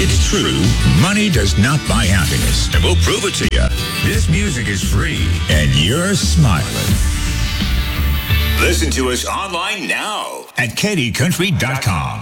It's true, money does not buy happiness, and we'll prove it to you. This music is free, and you're smiling. Listen to us online now at KDCountry.com.